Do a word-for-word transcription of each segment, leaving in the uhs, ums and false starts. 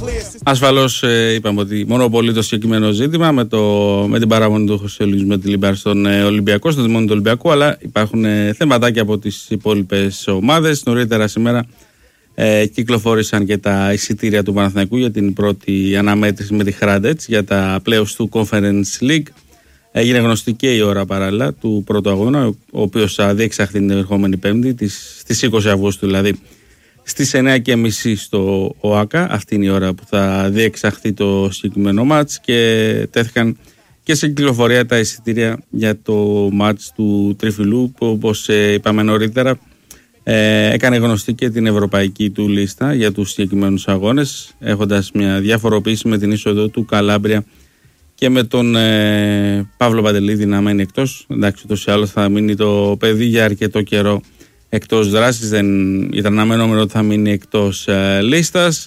Ασφαλώς ε, είπαμε ότι μονοπολεί το συγκεκριμένο ζήτημα με, το, με την παραμονή του Χωσέ Λουίς Μεντιλίμπαρ στον ε, Ολυμπιακό, στο τιμόνι του Ολυμπιακού, αλλά υπάρχουν ε, θεματάκια από τις υπόλοιπες ομάδες. Νωρίτερα σήμερα ε, κυκλοφόρησαν και τα εισιτήρια του Παναθηναϊκού για την πρώτη αναμέτρηση με τη Hrádec για τα playoffs του Conference League. Έγινε γνωστή και η ώρα παράλληλα του πρώτου αγώνα, ο οποίος θα διεξαχθεί την ερχόμενη Πέμπτη, στις είκοσι Αυγούστου δηλαδή, στις εννιά και μισή στο ΟΑΚΑ. Αυτή είναι η ώρα που θα διεξαχθεί το συγκεκριμένο μάτς και τέθηκαν και σε κυκλοφορία τα εισιτήρια για το μάτς του Τριφυλού, που όπως είπαμε νωρίτερα ε, έκανε γνωστή και την ευρωπαϊκή του λίστα για τους συγκεκριμένους αγώνες, έχοντας μια διαφοροποίηση με την είσοδο του Καλάμπρια και με τον ε, Παύλο Παντελίδη να μένει εκτός. Εντάξει, ούτως ή άλλως θα μείνει το παιδί για αρκετό καιρό εκτός δράσης, δεν ήταν αναμενόμενο ότι θα μείνει εκτός ε, λίστας.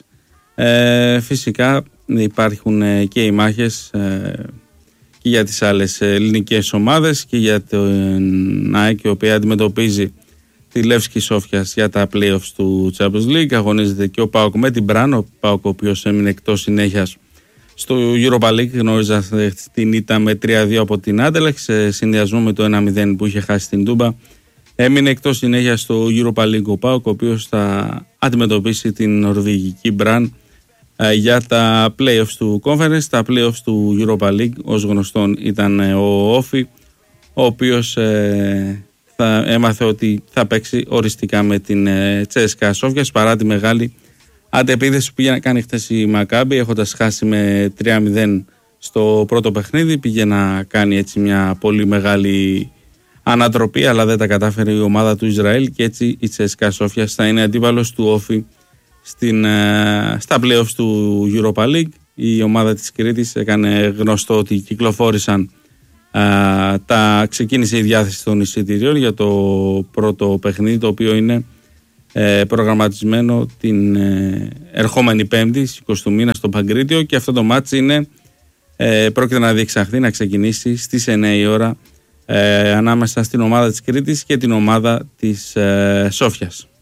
Ε, φυσικά υπάρχουν ε, και οι μάχες ε, και για τις άλλες ελληνικές ομάδες και για την ΑΕΚ, η οποία αντιμετωπίζει τη Λεύσκη Σόφιας για τα playoffs του Champions League. Αγωνίζεται και ο ΠΑΟΚ με την Μπραν, ο ΠΑΟΚ ο οποίος έμεινε εκτός συνέχειας στο Europa League, γνώριζα την ήττα με τρία δύο από την Άντελεχ σε συνδυασμό με το ένα μηδέν που είχε χάσει την Τούμπα. Έμεινε εκτός συνέχεια στο Europa League ο ΠΑΟΚ, ο οποίος θα αντιμετωπίσει την νορβηγική Μπραν ε, για τα playoffs του Conference. Τα playoffs του Europa League, ως γνωστόν, ήταν ε, ο Όφι, ο οποίος ε, θα έμαθε ότι θα παίξει οριστικά με την ε, Τσέσκα Σόφιας, παρά τη μεγάλη αντεπίθεση που πήγε να κάνει χτες η Μακάμπι, έχοντας χάσει με τρία μηδέν στο πρώτο παιχνίδι. Πήγε να κάνει έτσι μια πολύ μεγάλη ανατροπή, αλλά δεν τα κατάφερε η ομάδα του Ισραήλ και έτσι η Τσέσκα Σόφια θα είναι αντίπαλος του Όφι στην, στα playoffs του Europa League. Η ομάδα της Κρήτης έκανε γνωστό ότι κυκλοφόρησαν α, τα, ξεκίνησε η διάθεση των εισιτηρίων για το πρώτο παιχνίδι, το οποίο είναι ε, προγραμματισμένο την ε, ερχόμενη Πέμπτη, είκοσι του μήνα στο Παγκρίτιο, και αυτό το μάτς είναι, ε, πρόκειται να διεξαχθεί, να ξεκινήσει στις εννιά η ώρα, Ε, ανάμεσα στην ομάδα της Κρήτης και την ομάδα της ε, Σόφιας.